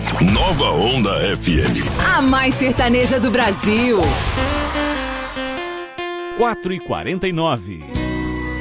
Nova Onda FM. A mais sertaneja do Brasil. 4h49.